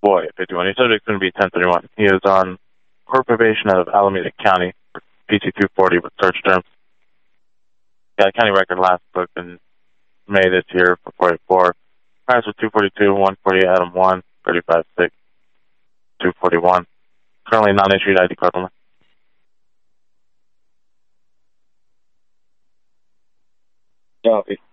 Boy, 51. Your subject's going to be 1031. He is on court probation out of Alameda County for PC 240 with search terms. Got a county record last booked in May this year for 44. Price was 242, 148, Adam 1, 35, 6, 241. Currently non-issued ID card only. Copy.